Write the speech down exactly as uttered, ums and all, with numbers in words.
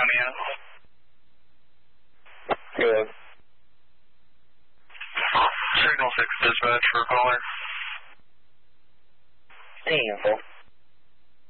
County yet? Good. Signal six dispatch for caller.